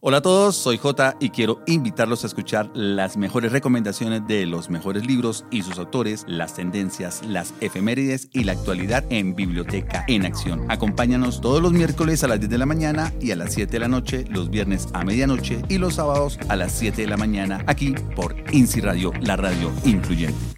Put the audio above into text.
Hola a todos, soy Jota y quiero invitarlos a escuchar las mejores recomendaciones de los mejores libros y sus autores, las tendencias, las efemérides y la actualidad en Biblioteca en Acción. Acompáñanos todos los miércoles a las 10 de la mañana y a las 7 de la noche, los viernes a medianoche y los sábados a las 7 de la mañana, aquí por INSI Radio, la radio influyente.